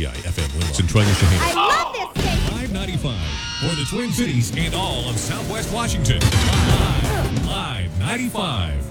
WBI FM Willis and Troy Shaheen. I love this station. 595 for the Twin Cities and all of Southwest Washington. Live 95.